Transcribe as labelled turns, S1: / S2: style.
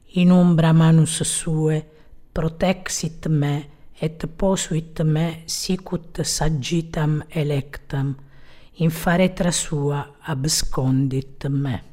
S1: In umbra manus sue protexit me et posuit me sicut sagittam electam, in faretra sua abscondit me.